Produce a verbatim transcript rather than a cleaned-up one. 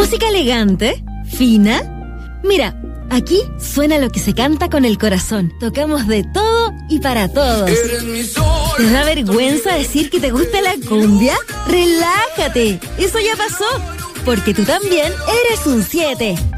Música elegante, fina. Mira, aquí suena lo que se canta con el corazón. Tocamos de todo y para todos. ¿Te da vergüenza decir que te gusta la cumbia? ¡Relájate! Eso ya pasó, porque tú también eres un siete.